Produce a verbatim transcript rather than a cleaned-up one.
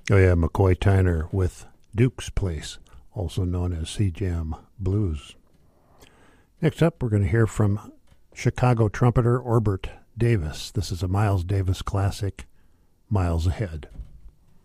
Oh yeah, McCoy Tyner with Duke's Place, also known as C-Jam Blues. Next up, we're going to hear from Chicago trumpeter Orbert Davis. This is a Miles Davis classic, Miles Ahead.